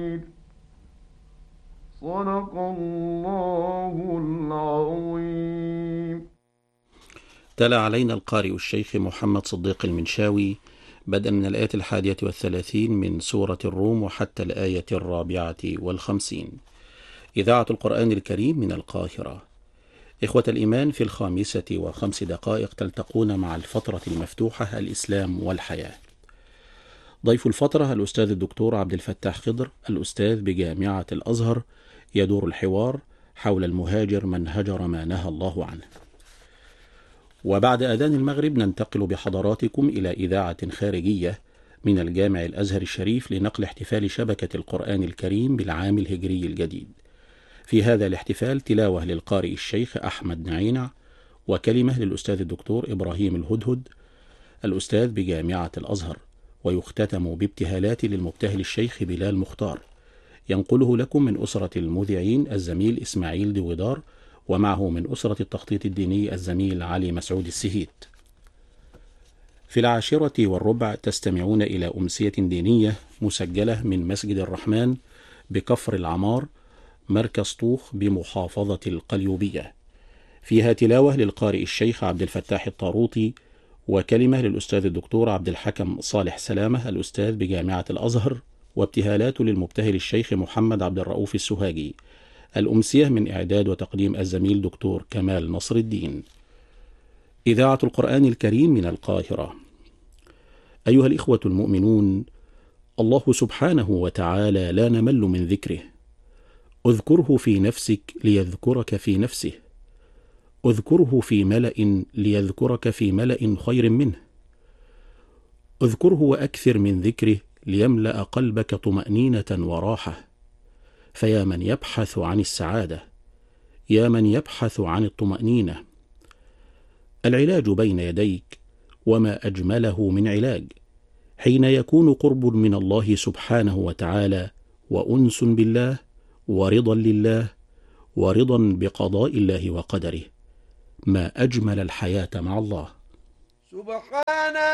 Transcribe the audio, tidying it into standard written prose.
صدق الله العظيم. تلا علينا القارئ الشيخ محمد صديق المنشاوي بدءا من الآية 31 من سورة الروم وحتى الآية 54. إذاعة القرآن الكريم من القاهرة. إخوة الإيمان، في 5:05 تلتقون مع الفترة المفتوحة الإسلام والحياة. ضيف الفترة الأستاذ الدكتور عبد الفتاح خضر، الأستاذ بجامعة الأزهر، يدور الحوار حول المهاجر من هجر ما نهى الله عنه. وبعد أذان المغرب ننتقل بحضراتكم إلى إذاعة خارجية من الجامع الأزهر الشريف لنقل احتفال شبكة القرآن الكريم بالعام الهجري الجديد. في هذا الاحتفال تلاوة للقارئ الشيخ أحمد نعينع، وكلمة للأستاذ الدكتور إبراهيم الهدهد الأستاذ بجامعة الأزهر، ويختتم بابتهالات للمبتهل الشيخ بلال مختار، ينقله لكم من أسرة المذيعين الزميل إسماعيل دويدار، ومعه من أسرة التخطيط الديني الزميل علي مسعود السهيت. في 10:15 تستمعون إلى أمسية دينية مسجلة من مسجد الرحمن بكفر العمار، مركز طوخ بمحافظة القليوبية، فيها تلاوة للقارئ الشيخ عبد الفتاح الطاروطي، وكلمة للأستاذ الدكتور عبد الحكم صالح سلامة الأستاذ بجامعة الأزهر، وابتهالات للمبتهل الشيخ محمد عبد الرؤوف السوهاجي. الأمسية من إعداد وتقديم الزميل دكتور كمال نصر الدين. إذاعة القرآن الكريم من القاهرة. أيها الإخوة المؤمنون، الله سبحانه وتعالى لا نمل من ذكره. اذكره في نفسك ليذكرك في نفسه، اذكره في ملأ ليذكرك في ملأ خير منه، اذكره وأكثر من ذكره ليملأ قلبك طمأنينة وراحة. فيا من يبحث عن السعادة، يا من يبحث عن الطمأنينة، العلاج بين يديك، وما أجمله من علاج حين يكون قرب من الله سبحانه وتعالى، وأنس بالله، ورضا لله، ورضا بقضاء الله وقدره. ما أجمل الحياة مع الله. سبحان